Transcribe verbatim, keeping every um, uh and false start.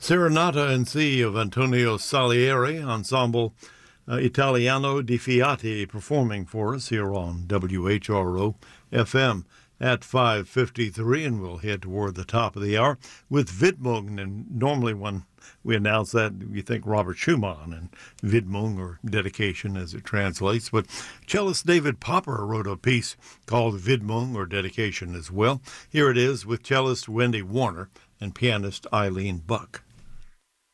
Serenata in C of Antonio Salieri, Ensemble uh, Italiano di Fiati, performing for us here on W H R O F M at five fifty-three, and we'll head toward the top of the hour with Widmung. And normally when we announce that, you think Robert Schumann and Widmung, or dedication as it translates. But cellist David Popper wrote a piece called Widmung, or dedication as well. Here it is with cellist Wendy Warner and pianist Eileen Buck.